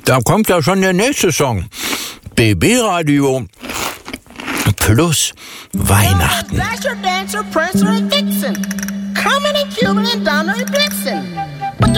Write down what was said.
Da kommt ja schon der nächste Song. BB Radio plus Weihnachten. Dasher, Dancer, Prancer und Vixen.